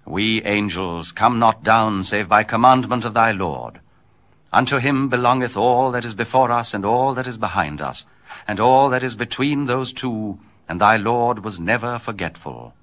We angels come not down save by commandment of thy Lord. Unto him belongeth all that is before us, and all that is behind us, and all that is between those two, and thy Lord was never forgetful.